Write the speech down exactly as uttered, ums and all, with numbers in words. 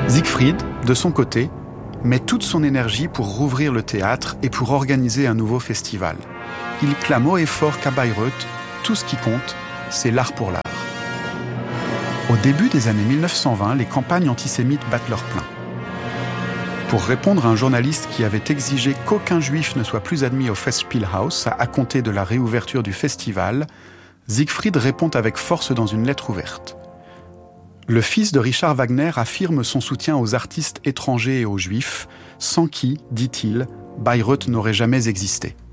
Siegfried, de son côté, met toute son énergie pour rouvrir le théâtre et pour organiser un nouveau festival. Il clame haut et fort qu'à Bayreuth, tout ce qui compte, c'est l'art pour l'art. Au début des années mille neuf cent vingt, les campagnes antisémites battent leur plein. Pour répondre à un journaliste qui avait exigé qu'aucun juif ne soit plus admis au Festspielhaus à compter de la réouverture du festival, Siegfried répond avec force dans une lettre ouverte. Le fils de Richard Wagner affirme son soutien aux artistes étrangers et aux juifs, sans qui, dit-il, Bayreuth n'aurait jamais existé.